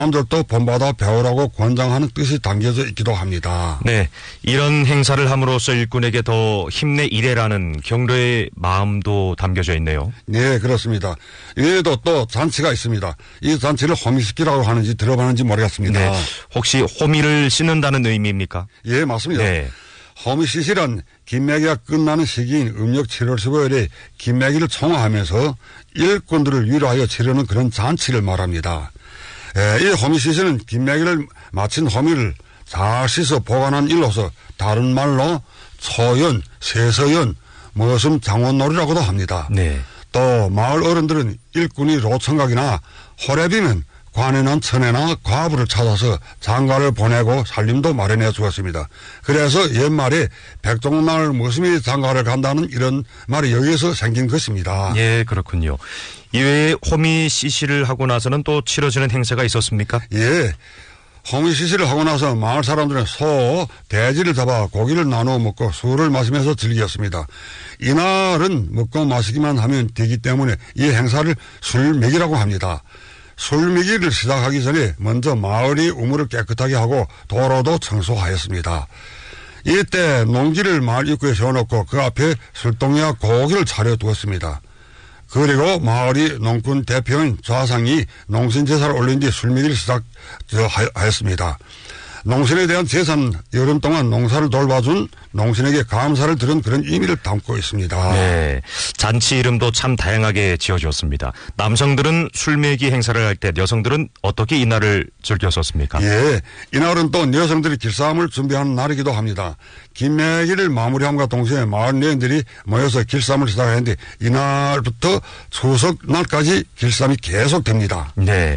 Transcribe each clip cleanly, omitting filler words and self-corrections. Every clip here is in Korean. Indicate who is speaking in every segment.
Speaker 1: 사람들도 본받아 배우라고 권장하는 뜻이 담겨져 있기도 합니다.
Speaker 2: 네, 이런 행사를 함으로써 일꾼에게 더 힘내 이래라는 격려의 마음도 담겨져 있네요.
Speaker 1: 네, 그렇습니다. 이외에도 또 잔치가 있습니다. 이 잔치를 호미식기라고 하는지 들어봤는지 모르겠습니다.
Speaker 2: 네, 혹시 호미를 씻는다는 의미입니까?
Speaker 1: 예, 맞습니다.
Speaker 2: 네.
Speaker 1: 호미시실은 김매기가 끝나는 시기인 음력 7월 15일에 김매기를 총화하면서 일꾼들을 위로하여 치르는 그런 잔치를 말합니다. 이 호미시실은 김매기를 마친 호미를 잘 씻어 보관한 일로서 다른 말로 초연, 세서연, 머슴 장원놀이라고도 합니다.
Speaker 2: 네.
Speaker 1: 또 마을 어른들은 일꾼이 로청각이나 호래비면 관에는 천에나 과부를 찾아서 장가를 보내고 살림도 마련해 주었습니다. 그래서 옛말에 백종나을 머슴이 장가를 간다는 이런 말이 여기에서 생긴 것입니다.
Speaker 2: 예, 그렇군요. 이외에 호미 시시를 하고 나서는 또 치러지는 행사가 있었습니까?
Speaker 1: 예. 호미 시시를 하고 나서 마을 사람들은 소, 돼지를 잡아 고기를 나누어 먹고 술을 마시면서 즐겼습니다. 이날은 먹고 마시기만 하면 되기 때문에 이 행사를 술매기라고 합니다. 술미기를 시작하기 전에 먼저 마을이 우물을 깨끗하게 하고 도로도 청소하였습니다. 이때 농지를 마을 입구에 세워놓고 그 앞에 술동이와 고기를 차려두었습니다. 그리고 마을이 농군 대표인 좌상이 농신제사를 올린 뒤 술미기를 시작하였습니다. 농신에 대한 제사는 여름 동안 농사를 돌봐준 농신에게 감사를 드린 그런 의미를 담고 있습니다.
Speaker 2: 네, 잔치 이름도 참 다양하게 지어졌습니다. 남성들은 술매기 행사를 할 때 여성들은 어떻게 이날을 즐겼었습니까?
Speaker 1: 예, 이날은 또 여성들이 길싸움을 준비하는 날이기도 합니다. 김매기를 마무리함과 동시에 마을 내인들이 모여서 길싸움을 시작하는데 이날부터 추석 날까지 길싸움이 계속됩니다.
Speaker 2: 네.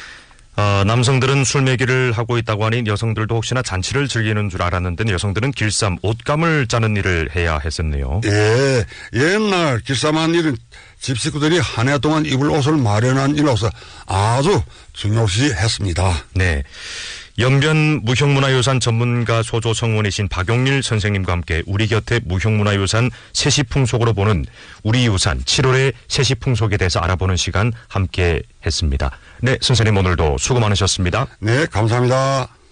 Speaker 2: 남성들은 술매기를 하고 있다고 하니 여성들도 혹시나 잔치를 즐기는 줄 알았는데 여성들은 길쌈, 옷감을 짜는 일을 해야 했었네요.
Speaker 1: 예, 옛날 길쌈한 일은 집 식구들이 한 해 동안 입을 옷을 마련한 일로서 아주 중요시했습니다.
Speaker 2: 네. 영변 무형문화유산 전문가 소조 청원이신 박용일 선생님과 함께 우리 곁에 무형문화유산 세시풍속으로 보는 우리 유산 7월의 세시풍속에 대해서 알아보는 시간 함께 했습니다. 네, 선생님 오늘도 수고 많으셨습니다.
Speaker 1: 네, 감사합니다.